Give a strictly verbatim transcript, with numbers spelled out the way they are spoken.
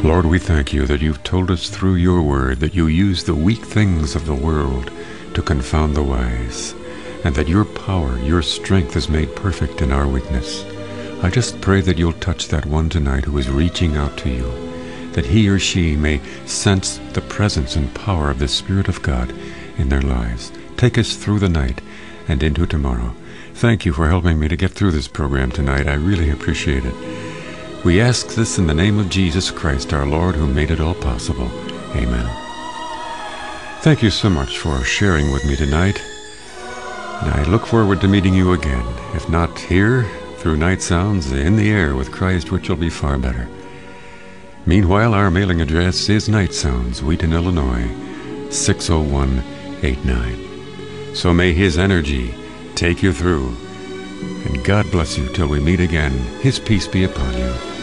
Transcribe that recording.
Lord, we thank you that you've told us through your word that you use the weak things of the world to confound the wise, and that your power, your strength is made perfect in our weakness. I just pray that you'll touch that one tonight who is reaching out to you, that he or she may sense the presence and power of the Spirit of God in their lives. Take us through the night and into tomorrow. Thank you for helping me to get through this program tonight. I really appreciate it. We ask this in the name of Jesus Christ, our Lord, who made it all possible. Amen. Thank you so much for sharing with me tonight. And I look forward to meeting you again, if not here, through Night Sounds, in the air with Christ, which will be far better. Meanwhile, our mailing address is Night Sounds, Wheaton, Illinois, six oh one eight nine. So may his energy take you through, and God bless you till we meet again. His peace be upon you.